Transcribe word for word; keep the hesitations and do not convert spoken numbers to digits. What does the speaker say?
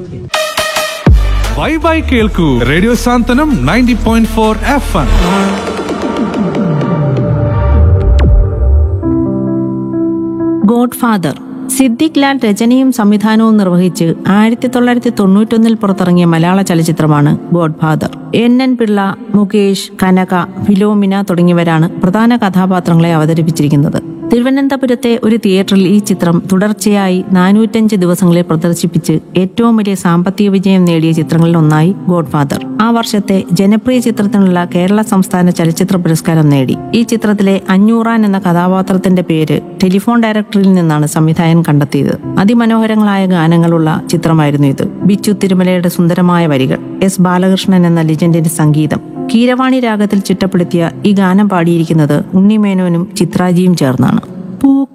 Bye bye കേൾക്കൂ radio സാന്ത്വനം ninety point four F M. God father Siddique Lal രചനയും സംവിധാനവും നിർവഹിച്ച് ആയിരത്തി തൊള്ളായിരത്തി തൊണ്ണൂറ്റൊന്നിൽ പുറത്തിറങ്ങിയ മലയാള ചലച്ചിത്രമാണ് God father. N N Pillai, Mukesh, കനക, ഫിലോമിന തുടങ്ങിയവരാണ് പ്രധാന കഥാപാത്രങ്ങളെ അവതരിപ്പിച്ചിരിക്കുന്നത്. തിരുവനന്തപുരത്തെ ഒരു തിയേറ്ററിൽ ഈ ചിത്രം തുടർച്ചയായി നാനൂറ്റഞ്ച് ദിവസങ്ങളെ പ്രദർശിപ്പിച്ച് ഏറ്റവും വലിയ സാമ്പത്തിക വിജയം നേടിയ ചിത്രങ്ങളിൽ ഒന്നായി ഗോഡ് ഫാദർ ആ വർഷത്തെ ജനപ്രിയ ചിത്രത്തിനുള്ള കേരള സംസ്ഥാന ചലച്ചിത്ര പുരസ്കാരം നേടി. ഈ ചിത്രത്തിലെ അഞ്ഞൂറാൻ എന്ന കഥാപാത്രത്തിന്റെ പേര് ടെലിഫോൺ ഡയറക്ടറിൽ നിന്നാണ് സംവിധായകൻ കണ്ടെത്തിയത്. അതിമനോഹരങ്ങളായ ഗാനങ്ങളുള്ള ചിത്രമായിരുന്നു ഇത്. ബിച്ചു തിരുമലയുടെ സുന്ദരമായ വരികൾ, എസ് ബാലകൃഷ്ണൻ എന്ന ലിജൻഡിന്റെ സംഗീതം, കീരവാണി രാഗത്തിൽ ചിട്ടപ്പെടുത്തിയ ഈ ഗാനം പാടിയിരിക്കുന്നത് ഉണ്ണിമേനോനും ചിത്രാജിയും ചേർന്നാണ്. പൂ